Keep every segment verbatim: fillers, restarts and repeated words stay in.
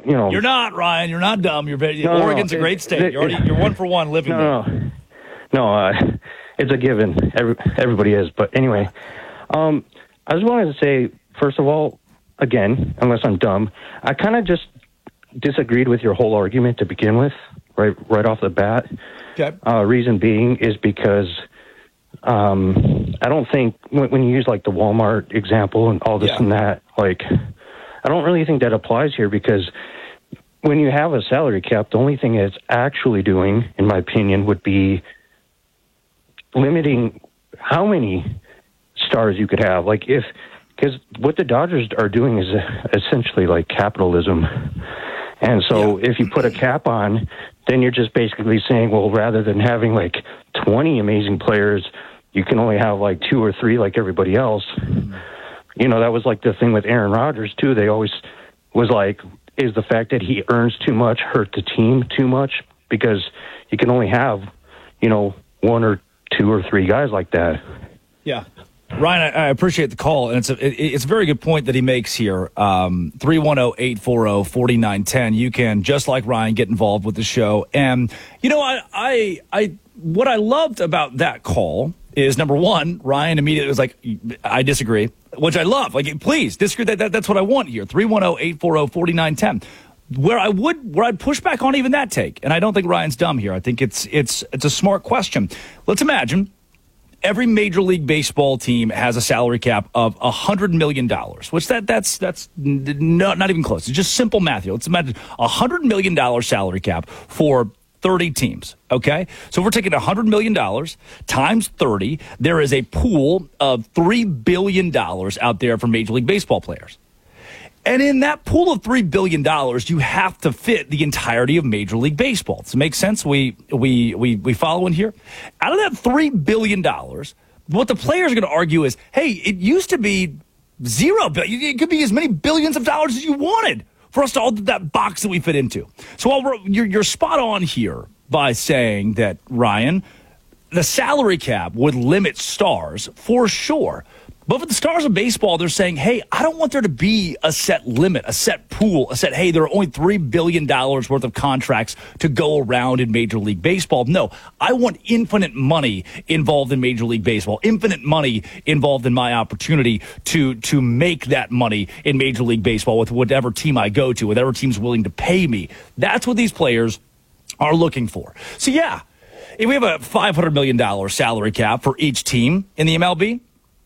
you know. You're not, Ryan. You're not dumb. You're very, no, Oregon's no, a great it, state. It, you're, already, you're one for one living no, there. No, no, uh, it's a given. Every, everybody is. But anyway, um, I just wanted to say, first of all, again, unless I'm dumb, I kind of just disagreed with your whole argument to begin with, right, right off the bat. Okay. Uh, reason being is because um, I don't think when, when you use like the Walmart example and all this yeah. and that, like, I don't really think that applies here, because when you have a salary cap, the only thing it's actually doing, in my opinion, would be limiting how many stars you could have. Like if, because what the Dodgers are doing is essentially like capitalism. And so yeah. if you put a cap on, then you're just basically saying, well, rather than having like twenty amazing players, you can only have like two or three like everybody else. Mm-hmm. You know, that was like the thing with Aaron Rodgers too. They always was like, is the fact that he earns too much hurt the team too much? Because you can only have, you know, one or two or three guys like that. Yeah. Ryan, I, I appreciate the call, and it's a, it, it's a very good point that he makes here. Um, three one zero, eight four zero, four nine one zero. You can, just like Ryan, get involved with the show. And, you know, I, I, I, what I loved about that call is, number one, Ryan immediately was like, I disagree, which I love. Like, please, disagree. That, that, that's what I want here. three one zero, eight four zero, four nine one zero. Where I would, where I'd push back on even that take, and I don't think Ryan's dumb here. I think it's, it's, it's a smart question. Let's imagine every Major League Baseball team has a salary cap of one hundred million dollars, which that that's that's not, not even close. It's just simple math here. Let's imagine a one hundred million dollars salary cap for thirty teams, okay? So if we're taking one hundred million dollars times thirty, there is a pool of three billion dollars out there for Major League Baseball players. And in that pool of three billion dollars, you have to fit the entirety of Major League Baseball. Does it make sense? We we we we follow in here? Out of that three billion dollars, what the players are going to argue is, hey, it used to be zero billion. It could be as many billions of dollars as you wanted for us to all that box that we fit into. So while we're, you're, you're spot on here by saying that, Ryan, the salary cap would limit stars for sure. But for the stars of baseball, they're saying, hey, I don't want there to be a set limit, a set pool, a set, hey, there are only three billion dollars worth of contracts to go around in Major League Baseball. No, I want infinite money involved in Major League Baseball, infinite money involved in my opportunity to, to make that money in Major League Baseball with whatever team I go to, whatever team's willing to pay me. That's what these players are looking for. So, yeah, if we have a five hundred million dollars salary cap for each team in the M L B,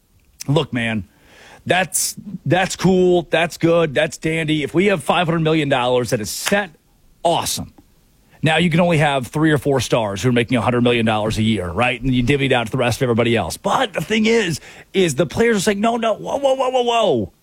look, man, that's that's cool. That's good. That's dandy. If we have five hundred million dollars that is set, awesome. Now, you can only have three or four stars who are making one hundred million dollars a year, right? And you divvy it out to the rest of everybody else. But the thing is, is the players are saying, no, no, whoa, whoa, whoa, whoa, whoa.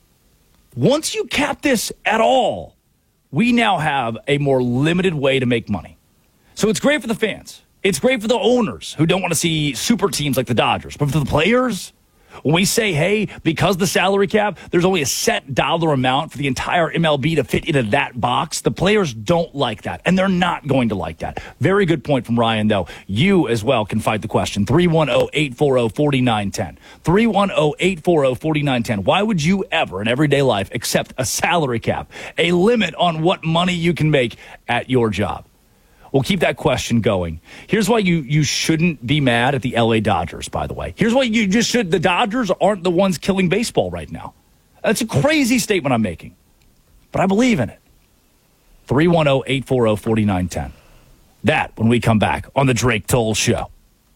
Once you cap this at all, we now have a more limited way to make money. So it's great for the fans. It's great for the owners who don't want to see super teams like the Dodgers. But for the players, when we say, hey, because the salary cap, there's only a set dollar amount for the entire M L B to fit into that box, the players don't like that, and they're not going to like that. Very good point from Ryan, though. You as well can fight the question. three one zero, eight four zero, four nine one zero. three one zero, eight four zero, four nine one zero. Why would you ever in everyday life accept a salary cap, a limit on what money you can make at your job? We'll keep that question going. Here's why you, you shouldn't be mad at the L A Dodgers, by the way. Here's why you just should. The Dodgers aren't the ones killing baseball right now. That's a crazy statement I'm making, but I believe in it. three one zero, eight four zero, four nine one zero. That when we come back on the Drake Toll Show.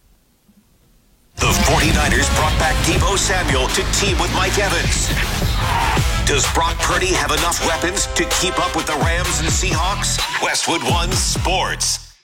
The 49ers brought back Deebo Samuel to team with Mike Evans. Does Brock Purdy have enough weapons to keep up with the Rams and Seahawks? Westwood One Sports.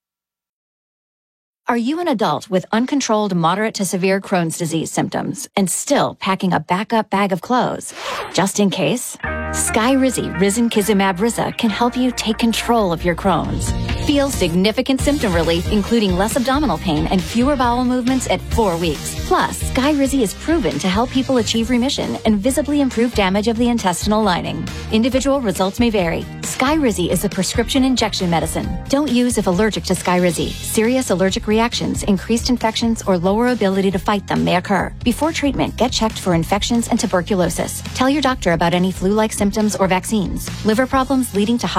Are you an adult with uncontrolled moderate to severe Crohn's disease symptoms and still packing a backup bag of clothes? Just in case? Skyrizi Risankizumab Riza can help you take control of your Crohn's. Feel significant symptom relief, including less abdominal pain and fewer bowel movements at four weeks. Plus, Skyrizi is proven to help people achieve remission and visibly improve damage of the intestinal lining. Individual results may vary. Skyrizi is a prescription injection medicine. Don't use if allergic to Skyrizi. Serious allergic reactions, increased infections, or lower ability to fight them may occur. Before treatment, get checked for infections and tuberculosis. Tell your doctor about any flu-like symptoms or vaccines. Liver problems leading to